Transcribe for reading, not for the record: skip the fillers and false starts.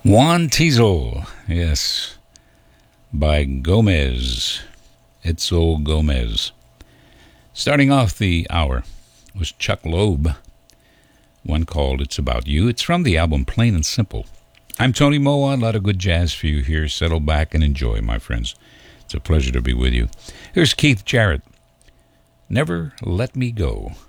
Juan Teasel, yes, by Gomez, Itzel Gomez. Starting off the hour was Chuck Loeb, one called It's About You. It's from the album Plain and Simple. I'm Tony Moa, a lot of good jazz for you here. Settle back and enjoy, my friends. It's a pleasure to be with you. Here's Keith Jarrett, Never Let Me Go.